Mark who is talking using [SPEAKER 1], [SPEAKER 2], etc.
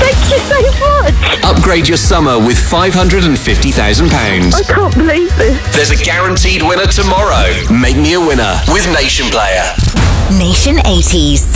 [SPEAKER 1] Thank you so much.
[SPEAKER 2] Upgrade your summer with £550,000.
[SPEAKER 1] I can't believe this.
[SPEAKER 2] There's a guaranteed winner tomorrow. Make me a winner with Nation Player.
[SPEAKER 3] Nation 80s.